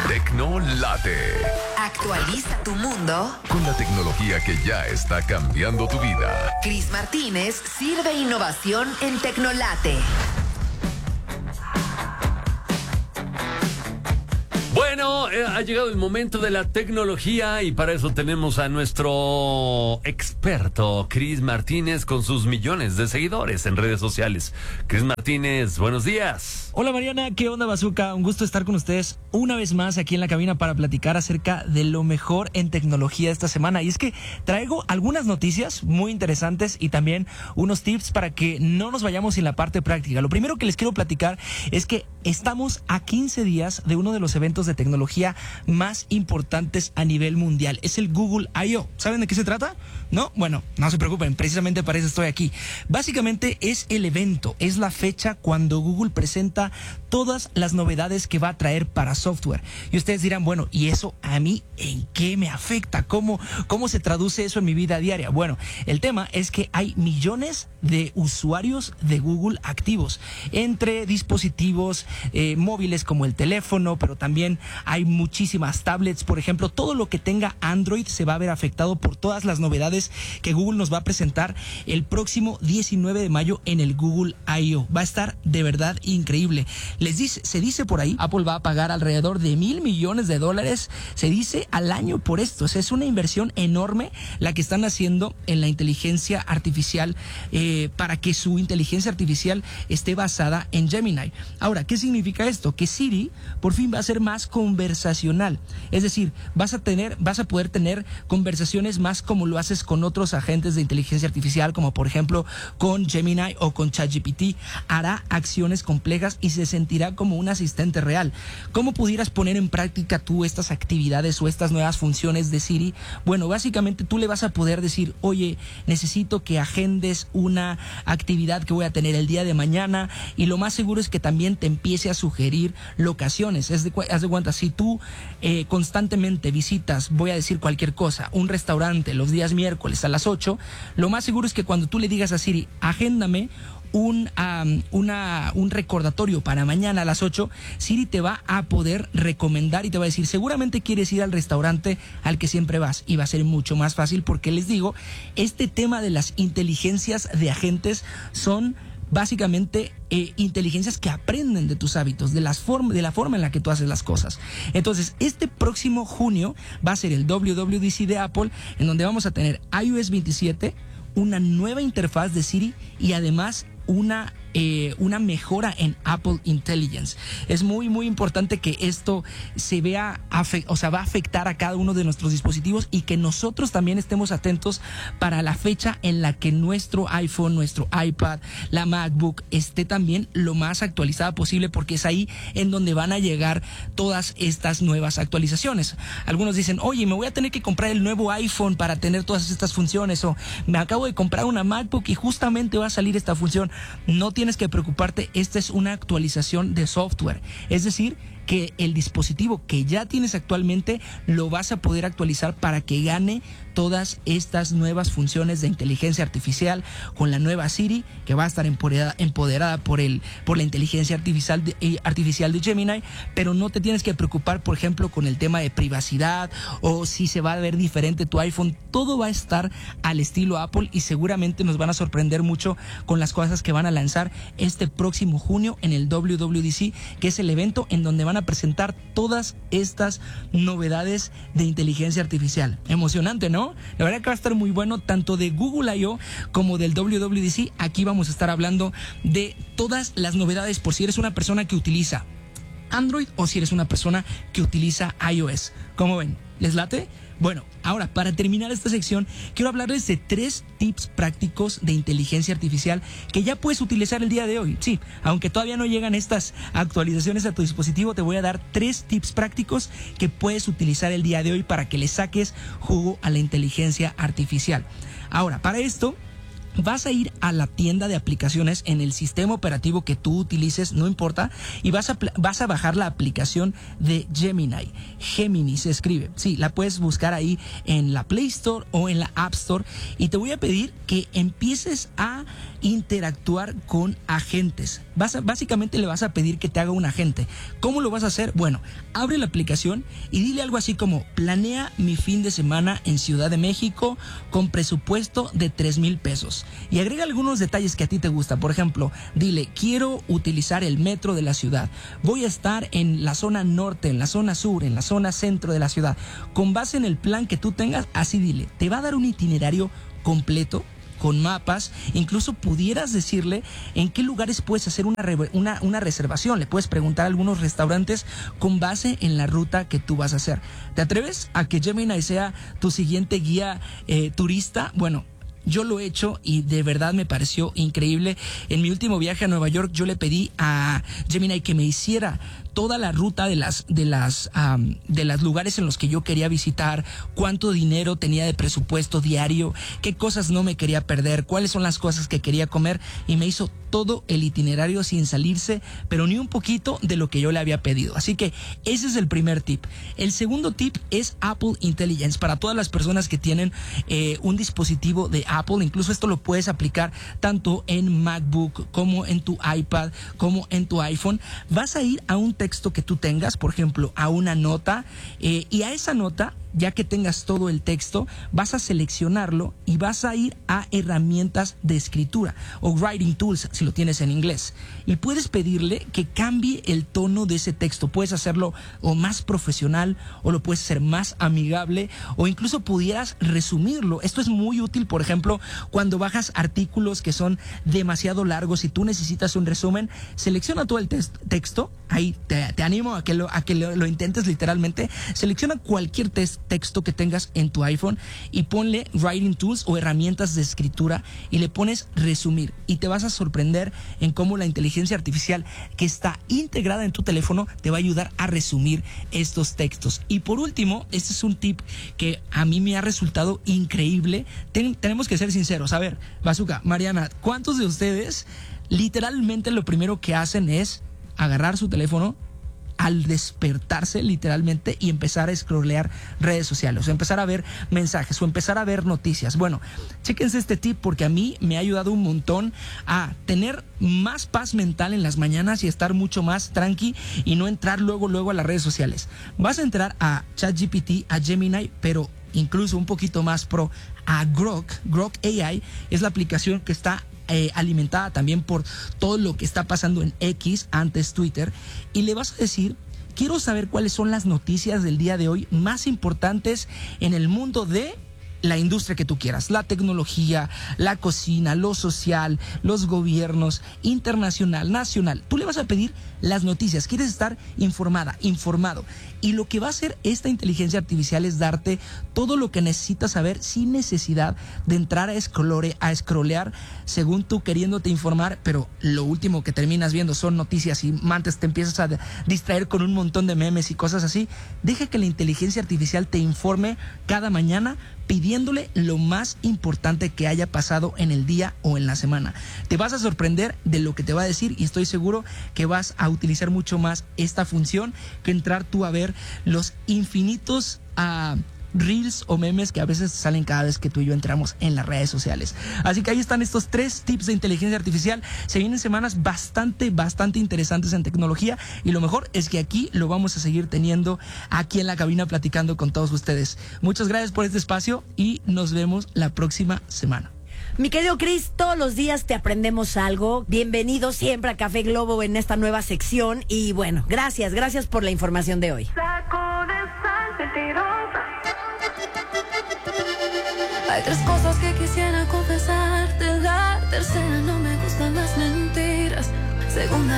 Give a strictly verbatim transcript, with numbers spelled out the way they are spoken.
Tecnolate. Actualiza tu mundo Con la tecnología que ya está cambiando tu vida. Cris Martínez sirve innovación en Tecnolate. Bueno, eh, ha llegado el momento de la tecnología y para eso tenemos a nuestro experto, Cris Martínez, con sus millones de seguidores en redes sociales. Cris Martínez, buenos días. Hola Mariana, ¿qué onda Bazooka? Un gusto estar con ustedes una vez más aquí en la cabina para platicar acerca de lo mejor en tecnología esta semana. Y es que traigo algunas noticias muy interesantes y también unos tips para que no nos vayamos sin la parte práctica. Lo primero que les quiero platicar es que estamos a quince días de uno de los eventos de tecnología más importantes a nivel mundial. Es el Google I O. ¿Saben de qué se trata? ¿No? Bueno, no se preocupen, precisamente para eso estoy aquí. Básicamente es el evento, es la fecha cuando Google presenta todas las novedades que va a traer para software. Y ustedes dirán, bueno, ¿y eso a mí en qué me afecta? ¿Cómo, cómo se traduce eso en mi vida diaria? Bueno, el tema es que hay millones de usuarios de Google activos entre dispositivos eh, móviles como el teléfono, pero también hay muchísimas tablets, por ejemplo. Todo lo que tenga Android se va a ver afectado por todas las novedades que Google nos va a presentar el próximo diecinueve de mayo en el Google I O. Va a estar de verdad increíble. Les dice, se dice por ahí, Apple va a pagar alrededor de mil millones de dólares, se dice al año por esto. O sea, es una inversión enorme la que están haciendo en la inteligencia artificial eh, para que su inteligencia artificial esté basada en Gemini. Ahora, ¿qué significa esto? Que Siri por fin va a ser más conversacional. Es decir, vas a tener, vas a poder tener conversaciones más como lo haces con otros agentes de inteligencia artificial, como por ejemplo con Gemini o con ChatGPT. Hará acciones complejas y se sentirá como un asistente real. ¿Cómo pudieras poner en práctica tú estas actividades o estas nuevas funciones de Siri? Bueno, básicamente tú le vas a poder decir, oye, necesito que agendes una actividad que voy a tener el día de mañana, y lo más seguro es que también te empiece a sugerir locaciones. Es de, haz de cuenta, si tú eh, constantemente visitas, voy a decir cualquier cosa, un restaurante los días miércoles a las ocho, lo más seguro es que cuando tú le digas a Siri, agéndame un, um, una, un recordatorio para mañana a las ocho, Siri te va a poder recomendar y te va a decir, seguramente quieres ir al restaurante al que siempre vas, y va a ser mucho más fácil porque les digo, este tema de las inteligencias de agentes son básicamente eh, inteligencias que aprenden de tus hábitos, de, las form- de la forma en la que tú haces las cosas. Entonces, este próximo junio va a ser el W W D C de Apple, en donde vamos a tener i O S veintisiete, una nueva interfaz de Siri y además una eh, una mejora en Apple Intelligence. Es muy muy importante que esto se vea, afe- o sea, va a afectar a cada uno de nuestros dispositivos y que nosotros también estemos atentos para la fecha en la que nuestro iPhone, nuestro iPad, la MacBook esté también lo más actualizada posible, porque es ahí en donde van a llegar todas estas nuevas actualizaciones. Algunos dicen, oye, me voy a tener que comprar el nuevo iPhone para tener todas estas funciones, o me acabo de comprar una MacBook y justamente va a salir esta función. No tienes que preocuparte, esta es una actualización de software, es decir, que el dispositivo que ya tienes actualmente lo vas a poder actualizar para que gane todas estas nuevas funciones de inteligencia artificial con la nueva Siri, que va a estar empoderada, empoderada por el por la inteligencia artificial de, eh, artificial de Gemini. Pero no te tienes que preocupar, por ejemplo, con el tema de privacidad o si se va a ver diferente tu iPhone. Todo va a estar al estilo Apple y seguramente nos van a sorprender mucho con las cosas que van a lanzar este próximo junio en el W W D C, que es el evento en donde van a presentar todas estas novedades de inteligencia artificial. Emocionante, ¿no? La verdad que va a estar muy bueno, tanto de Google I O como del W W D C. Aquí vamos a estar hablando de todas las novedades, por si eres una persona que utiliza Android o si eres una persona que utiliza iOS. ¿Cómo ven? ¿Les late? Bueno, ahora, para terminar esta sección, quiero hablarles de tres tips prácticos de inteligencia artificial que ya puedes utilizar el día de hoy. Sí, aunque todavía no llegan estas actualizaciones a tu dispositivo, te voy a dar tres tips prácticos que puedes utilizar el día de hoy para que le saques jugo a la inteligencia artificial. Ahora, para esto, vas a ir a la tienda de aplicaciones en el sistema operativo que tú utilices, no importa, y vas a, vas a bajar la aplicación de Gemini. Gemini se escribe. Sí, la puedes buscar ahí en la Play Store o en la App Store, y te voy a pedir que empieces a interactuar con agentes. vas a, básicamente le vas a pedir que te haga un agente. ¿Cómo lo vas a hacer? Bueno, abre la aplicación y dile algo así como: planea mi fin de semana en Ciudad de México con presupuesto de tres mil pesos. Y agrega algunos detalles que a ti te gustan. Por ejemplo, dile: quiero utilizar el metro de la ciudad. Voy a estar en la zona norte, en la zona sur, en la zona centro de la ciudad. Con base en el plan que tú tengas, así dile. Te va a dar un itinerario completo con mapas. Incluso pudieras decirle en qué lugares puedes hacer una, una, una reservación. Le puedes preguntar a algunos restaurantes con base en la ruta que tú vas a hacer. ¿Te atreves a que Gemini sea tu siguiente guía eh, turista? Bueno, yo lo he hecho y de verdad me pareció increíble. En mi último viaje a Nueva York, yo le pedí a Gemini que me hiciera toda la ruta de las de las um, de los lugares en los que yo quería visitar, cuánto dinero tenía de presupuesto diario, qué cosas no me quería perder, cuáles son las cosas que quería comer, y me hizo todo el itinerario sin salirse, pero ni un poquito de lo que yo le había pedido. Así que ese es el primer tip. El segundo tip es Apple Intelligence. Para todas las personas que tienen eh, un dispositivo de Apple, incluso esto lo puedes aplicar tanto en MacBook como en tu iPad, como en tu iPhone. Vas a ir a un texto que tú tengas, por ejemplo, a una nota, eh, y a esa nota, ya que tengas todo el texto, vas a seleccionarlo y vas a ir a herramientas de escritura o writing tools si lo tienes en inglés, y puedes pedirle que cambie el tono de ese texto. Puedes hacerlo o más profesional, o lo puedes hacer más amigable, o incluso pudieras resumirlo. Esto es muy útil, por ejemplo, cuando bajas artículos que son demasiado largos y tú necesitas un resumen. Selecciona todo el text- texto, ahí te, te animo a que, lo, a que lo, lo intentes literalmente. Selecciona cualquier texto texto que tengas en tu iPhone y ponle writing tools o herramientas de escritura y le pones resumir, y te vas a sorprender en cómo la inteligencia artificial que está integrada en tu teléfono te va a ayudar a resumir estos textos. Y por último, este es un tip que a mí me ha resultado increíble. Ten, tenemos que ser sinceros. A ver, Bazooka, Mariana, ¿cuántos de ustedes literalmente lo primero que hacen es agarrar su teléfono al despertarse literalmente y empezar a scrollear redes sociales, o empezar a ver mensajes, o empezar a ver noticias? Bueno, chéquense este tip porque a mí me ha ayudado un montón a tener más paz mental en las mañanas y estar mucho más tranqui y no entrar luego luego a las redes sociales. Vas a entrar a ChatGPT, a Gemini, pero incluso un poquito más pro, a Grok. Grok A I es la aplicación que está Eh, alimentada también por todo lo que está pasando en X, antes Twitter, y le vas a decir: quiero saber cuáles son las noticias del día de hoy más importantes en el mundo de la industria que tú quieras, la tecnología, la cocina, lo social, los gobiernos, internacional, nacional. Tú le vas a pedir las noticias, quieres estar informada, informado. Y lo que va a hacer esta inteligencia artificial es darte todo lo que necesitas saber sin necesidad de entrar a scrolle, a scrollear según tú queriéndote informar, pero lo último que terminas viendo son noticias y antes te empiezas a distraer con un montón de memes y cosas así. Deja que la inteligencia artificial te informe cada mañana pidiéndole lo más importante que haya pasado en el día o en la semana. Te vas a sorprender de lo que te va a decir y estoy seguro que vas a utilizar mucho más esta función que entrar tú a ver los infinitos uh, reels o memes que a veces salen cada vez que tú y yo entramos en las redes sociales. Así que ahí están estos tres tips de inteligencia artificial. Se vienen semanas bastante, bastante interesantes en tecnología, y lo mejor es que aquí lo vamos a seguir teniendo aquí en la cabina platicando con todos ustedes. Muchas gracias por este espacio y nos vemos la próxima semana. Mi querido Chris, todos los días te aprendemos algo. Bienvenido siempre a Café Globo en esta nueva sección. Y bueno, gracias, gracias por la información de hoy. Saco de sal mentirosa. Hay tres cosas que quisiera confesarte. La tercera, no me gustan las mentiras. Segunda,